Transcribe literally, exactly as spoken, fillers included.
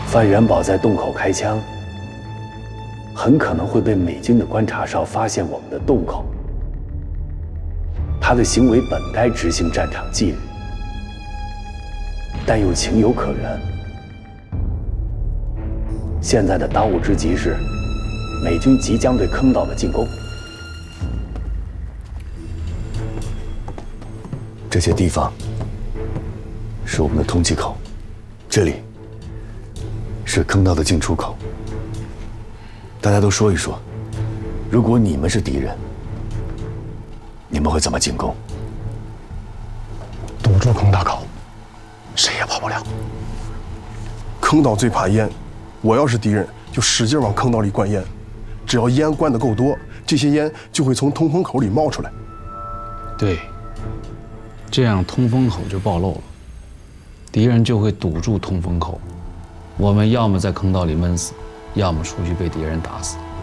范元宝在洞口开枪，很可能会被美军的观察哨发现我们的洞口。他的行为本该执行战场纪律，但又情有可原。现在的当务之急是，美军即将对坑道的进攻。这些地方是我们的通气口，这里是坑道的进出口。大家都说一说，如果你们是敌人，你们会怎么进攻？ 堵住坑大口，谁也跑不了。 坑道最怕烟，我要是敌人，就使劲往坑道里灌烟。只要烟灌得够多，这些烟就会从通风口里冒出来。 对，这样通风口就暴露了，敌人就会堵住通风口，我们要么在坑道里闷死，要么出去被敌人打死。